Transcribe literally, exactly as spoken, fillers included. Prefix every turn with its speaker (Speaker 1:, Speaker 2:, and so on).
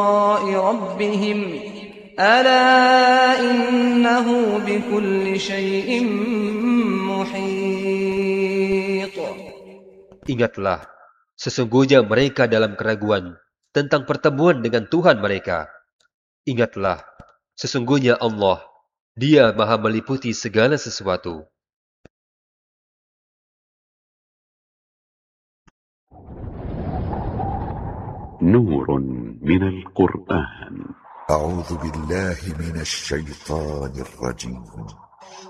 Speaker 1: ربهم ألا إنه بكل شيء محيط.
Speaker 2: Ingatlah, sesungguhnya mereka dalam keraguan tentang pertemuan dengan Tuhan mereka. Ingatlah, sesungguhnya Allah, Dia Maha meliputi segala sesuatu.
Speaker 3: نور من القرآن.
Speaker 4: أعوذ بالله من الشيطان الرجيم.